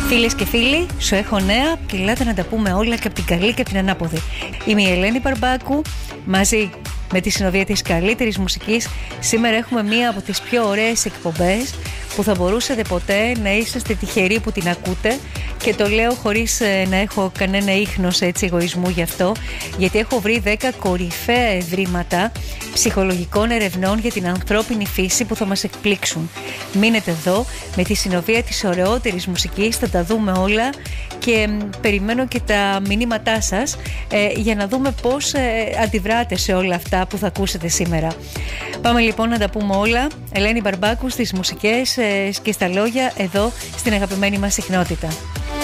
Φίλες και φίλοι, σου έχω νέα και ελάτε να τα πούμε όλα και από την καλή και από την ανάποδη. Είμαι η Ελένη Μπαρμπάκου, μαζί με τη συνοδεία της καλύτερης μουσικής. Σήμερα έχουμε μία από τις πιο ωραίες εκπομπές που θα μπορούσατε ποτέ να είσαστε τυχεροί που την ακούτε, και το λέω χωρίς να έχω κανένα ίχνος εγωισμού γι' αυτό, γιατί έχω βρει 10 κορυφαία ευρήματα ψυχολογικών ερευνών για την ανθρώπινη φύση που θα μας εκπλήξουν. Μείνετε εδώ, με τη συνοδεία της ωραιότερης μουσικής θα τα δούμε όλα και περιμένω και τα μηνύματά σας για να δούμε πώς αντιδράτε σε όλα αυτά που θα ακούσετε σήμερα. Πάμε λοιπόν να τα πούμε όλα. Ελένη Μπαρμπάκου στις μουσικές και στα λόγια, εδώ στην αγαπημένη μας συχνότητα.